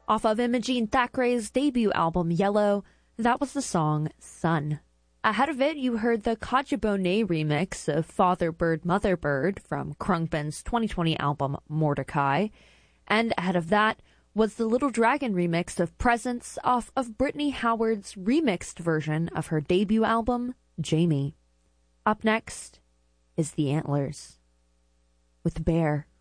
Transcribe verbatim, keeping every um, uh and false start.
Off of Imogene Thackeray's debut album, Yellow, that was the song Sun. Ahead of it, you heard the Kajabone remix of Father Bird, Mother Bird from Krungbin's twenty twenty album, Mordecai. And ahead of that was the Little Dragon remix of Presence off of Brittany Howard's remixed version of her debut album, Jamie. Up next is The Antlers with Bear.